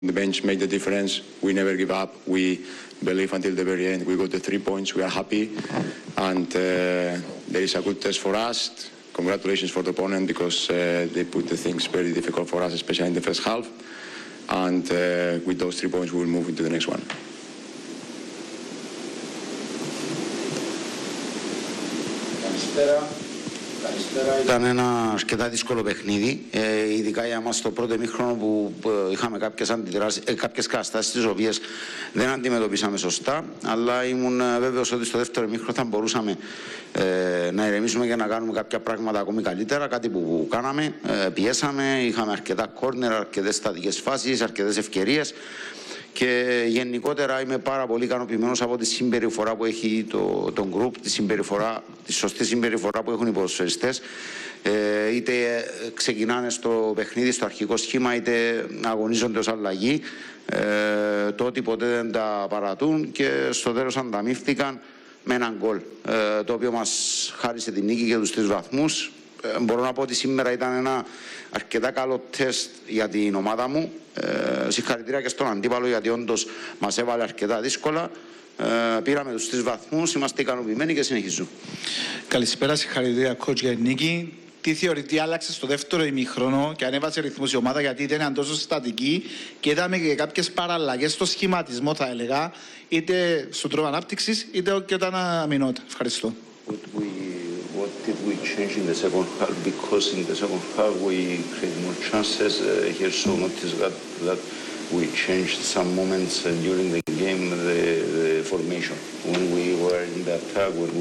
The bench made the difference. We never give up. We believe until the very end. We got the 3 points. We are happy. And there is a good test for us. Congratulations for the opponent because they put the things very difficult for us, especially in the first half. And with those 3 points, we will move into the next one. Ήταν ένα αρκετά δύσκολο παιχνίδι, ειδικά για μας το πρώτο ημίχρονο που είχαμε κάποιες καταστάσεις τις οποίες δεν αντιμετωπίσαμε σωστά, αλλά ήμουν βέβαιος ότι στο δεύτερο ημίχρονο θα μπορούσαμε να ηρεμήσουμε και να κάνουμε κάποια πράγματα ακόμη καλύτερα, κάτι που κάναμε, πιέσαμε, είχαμε αρκετά κόρνερ, αρκετές στατικές φάσεις, αρκετές ευκαιρίες. Και γενικότερα είμαι πάρα πολύ ικανοποιημένος από τη συμπεριφορά που έχει το group, τη σωστή συμπεριφορά που έχουν οι ποδοσφαιριστές. Είτε ξεκινάνε στο παιχνίδι, στο αρχικό σχήμα, είτε αγωνίζονται ως αλλαγή. Το ότι ποτέ δεν τα παρατούν και στο τέλος ανταμείφθηκαν με έναν γκολ, το οποίο μας χάρισε την νίκη και τους 3 βαθμούς. Μπορώ να πω ότι σήμερα ήταν ένα αρκετά καλό τεστ για την ομάδα μου. Συγχαρητήρια και στον αντίπαλο γιατί όντως μας έβαλε αρκετά δύσκολα. Πήραμε τους 3 βαθμούς, είμαστε ικανοποιημένοι και συνεχίζουμε. Καλησπέρα, συγχαρητήρια coach για την νίκη. Τι άλλαξε στο δεύτερο ημίχρονο και ανέβασε ρυθμούς η ομάδα γιατί ήταν τόσο στατική και είδαμε και κάποιες παραλλαγές στο σχηματισμό, θα έλεγα, είτε στον τρόπο ανάπτυξης είτε και όταν αμυνόταν. Ευχαριστώ. What did we change in the second half? Because in the second half we create more chances. Here so notice that we changed some moments during the game the formation when we were in the attack when we